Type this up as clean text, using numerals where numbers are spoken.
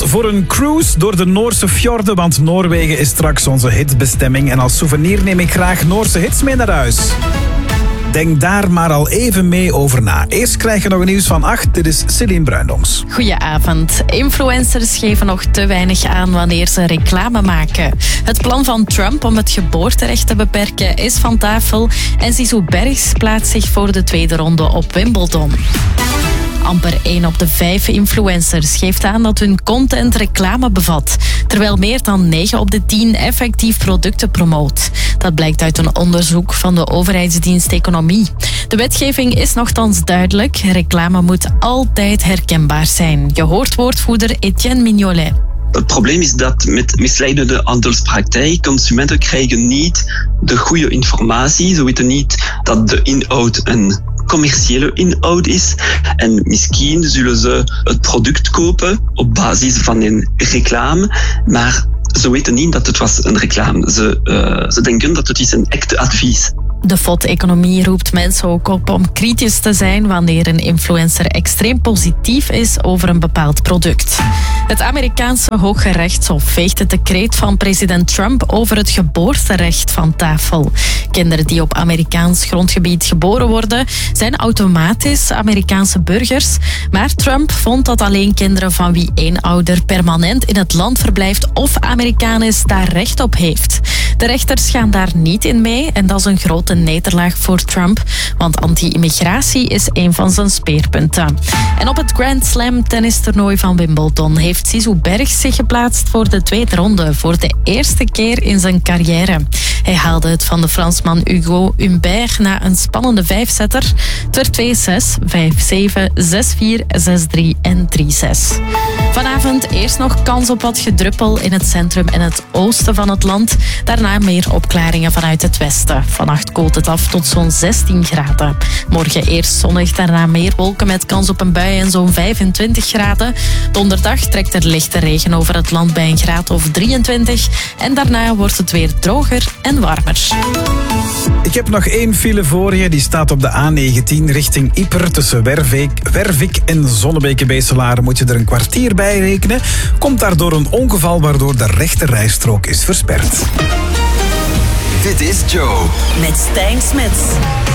voor een cruise door de Noorse fjorden, want Noorwegen is straks onze hitbestemming. En als souvenir neem ik graag Noorse hits mee naar huis. Denk daar maar al even mee over na. Eerst krijg je nog een nieuws van 8. Dit is Celine Bruindongs. Goedenavond. Influencers geven nog te weinig aan wanneer ze reclame maken. Het plan van Trump om het geboorterecht te beperken is van tafel. En Zizou Bergs plaatst zich voor de tweede ronde op Wimbledon. Amper 1 op de 5 influencers geeft aan dat hun content reclame bevat, terwijl meer dan 9 op de 10 effectief producten promoot. Dat blijkt uit een onderzoek van de overheidsdienst Economie. De wetgeving is nochtans duidelijk. Reclame moet altijd herkenbaar zijn. Je hoort woordvoerder Etienne Mignolet. Het probleem is dat met misleidende handelspraktijk consumenten krijgen niet de goede informatie. Ze weten niet dat de inhoud een commerciële inhoud is. En misschien zullen ze het product kopen op basis van een reclame, maar ze weten niet dat het was een reclame. Ze denken dat het is een echt advies. De FOD-economie roept mensen ook op om kritisch te zijn wanneer een influencer extreem positief is over een bepaald product. Het Amerikaanse Hoge Rechtshof veegt het decreet van president Trump over het geboorterecht van tafel. Kinderen die op Amerikaans grondgebied geboren worden, zijn automatisch Amerikaanse burgers. Maar Trump vond dat alleen kinderen van wie één ouder permanent in het land verblijft of Amerikaan is, daar recht op heeft. De rechters gaan daar niet in mee en dat is een grote nederlaag voor Trump, want anti-immigratie is een van zijn speerpunten. En op het Grand Slam tennistoernooi van Wimbledon heeft Zizou Bergs zich geplaatst voor de tweede ronde voor de eerste keer in zijn carrière. Hij haalde het van de Fransman Hugo Humbert na een spannende 5-setter. Het werd 2-6, 5-7, 6-4, 6-3 en 3-6. Vanavond eerst nog kans op wat gedruppel in het centrum en het oosten van het land. Daarna meer opklaringen vanuit het westen. Vannacht koelt het af tot zo'n 16 graden. Morgen eerst zonnig, daarna meer wolken met kans op een bui en zo'n 25 graden. Donderdag trekt er lichte regen over het land bij een graad of 23. En daarna wordt het weer droger en warmer. Ik heb nog 1 file voor je. Die staat op de A19 richting Ieper. Tussen Wervik en Zonnebeke-Beeselaar moet je er een kwartier bij rekenen. Komt daardoor een ongeval waardoor de rechterrijstrook is versperd. Dit is Joe. Met Stijn Smits.